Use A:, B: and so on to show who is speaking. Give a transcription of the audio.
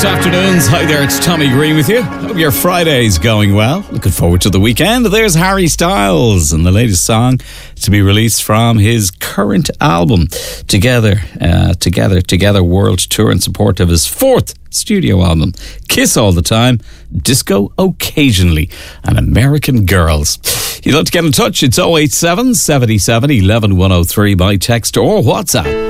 A: Most afternoons. Hi there, it's Tommy Green with you. Hope your Friday's going well. Looking forward to the weekend. There's Harry Styles and the latest song to be released from his current album, Together World Tour, in support of his fourth studio album, Kiss All the Time, Disco Occasionally, and American Girls. You'd like to get in touch? It's 087 77 11 103 by text or WhatsApp.